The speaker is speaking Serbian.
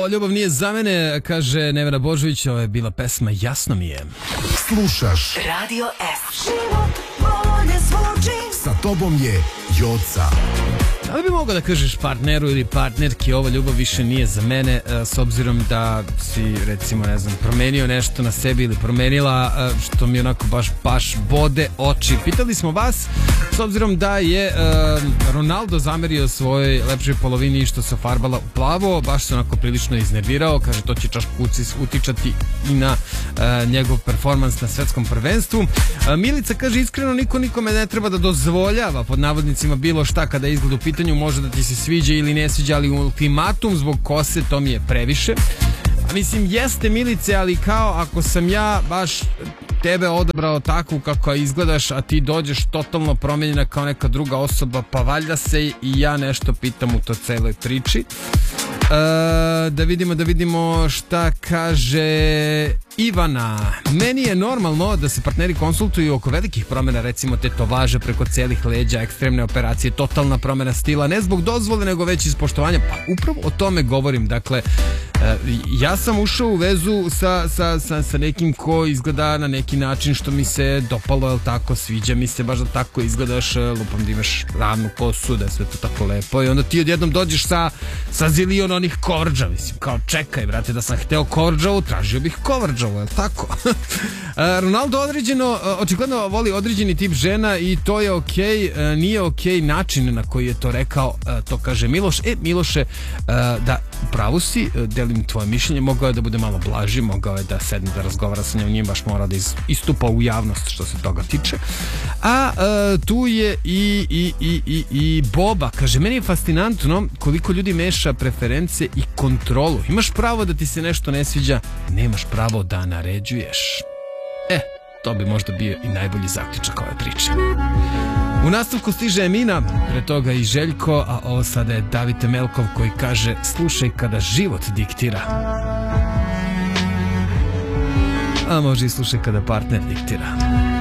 Ova ljubav nije za mene, kaže Nevena Božović, ovo je bila pesma Jasno mi je. Slušaš Radio F. Život bolje zvuči. Sa tobom je Joca. Da li bi mogao da kažeš partneru ili partnerki ova ljubav više nije za mene, s obzirom da si, recimo, ne znam, promenio nešto na sebi ili promenila, što mi onako baš bode oči. Pitali smo vas, s obzirom da je Ronaldo zamerio svojoj lepšoj polovini što se ofarbala u plavo, baš se onako prilično iznervirao, kaže to će čak utičati i na njegov performans na svetskom prvenstvu. Milica kaže, iskreno niko nikome ne treba da dozvoljava, pod navodnicima, bilo šta kada je izgled u pitanju, može da ti se sviđa ili ne sviđa, ali ultimatum zbog kose, to mi je previše. A mislim, jeste Milice, ali kao ako sam ja baš tebe odabrao takvu kako izgledaš, a ti dođeš totalno promenjena kao neka druga osoba, pa valjda se i ja nešto pitam u to celoj priči. Da vidimo šta kaže Ivana. Meni je normalno da se partneri konsultuju oko velikih promjena, recimo tetovaže preko celih leđa, ekstremne operacije, totalna promjena stila, ne zbog dozvole nego već iz poštovanja. Pa upravo o tome govorim. Dakle, ja sam ušao u vezu sa nekim ko izgleda na neki način što mi se dopalo, jel tako, sviđa mi se baš da tako izgledaš, lupam da imaš ravnu kosu, da je sve to tako lepo, i onda ti odjednom dođeš sa zilion onih kovrđa, mislim, kao čekaj brate, da sam hteo kovrđavu, tražio bih kovrđavu, jel tako? Ronaldo očigledno voli određeni tip žena i to je okej. Nije okej način na koji je to rekao, to kaže Miloš. Miloše, da, upravo si, delim tvoje mišljenje, mogao je da bude malo blaži, mogao je da sedne da razgovara sa njom, nije baš mora da istupa u javnost što se toga tiče. A tu je i Boba, kaže, meni je fascinantno koliko ljudi meša preference i kontrolu. Imaš pravo da ti se nešto ne sviđa, nemaš pravo da naređuješ. To bi možda bio i najbolji zaključak ove priče. U nastavku stiže Emina, pre toga i Željko, a ovo sada je David Temelkov koji kaže, slušaj kada život diktira. A može i slušaj kada partner diktira.